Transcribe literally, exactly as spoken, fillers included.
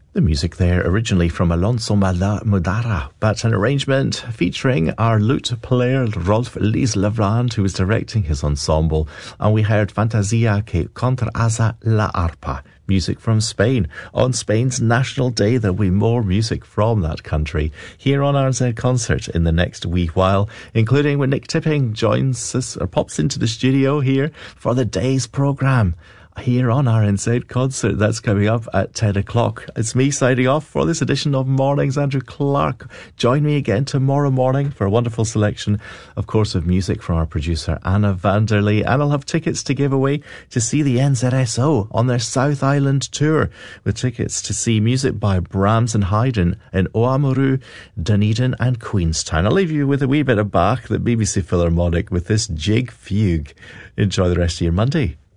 The music there originally from Alonso Mudara, but an arrangement featuring our lute player Rolf Lieslevrand, who was directing his ensemble, and we heard Fantasia que contraza la arpa, music from Spain. On Spain's National Day, there'll be more music from that country here on R N Z Concert in the next wee while, including when Nick Tipping joins us or pops into the studio here for the day's programme. Here on R N Z Concert, that's coming up at ten o'clock. It's me signing off for this edition of Mornings. Andrew Clark. Join me again tomorrow morning for a wonderful selection, of course, of music from our producer Anna Vanderlee. And I'll have tickets to give away to see the N Z S O on their South Island tour, with tickets to see music by Brahms and Haydn in Oamaru, Dunedin and Queenstown. I'll leave you with a wee bit of Bach, the B B C Philharmonic, with this Jig Fugue. Enjoy the rest of your Monday.